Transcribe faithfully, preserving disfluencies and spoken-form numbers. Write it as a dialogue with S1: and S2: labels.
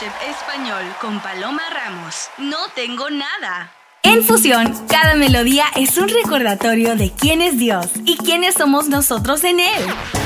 S1: Masterchef Español con Paloma Ramos. No tengo nada.
S2: En Fusión, cada melodía es un recordatorio de quién es Dios y quiénes somos nosotros en Él.